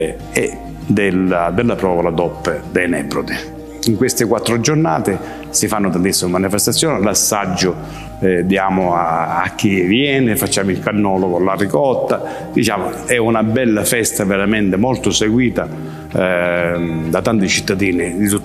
e della provola DOP dei Nebrodi. In queste 4 giornate si fanno tantissime manifestazioni, l'assaggio diamo a chi viene, facciamo il cannolo con la ricotta, diciamo è una bella festa veramente molto seguita da tanti cittadini di tutto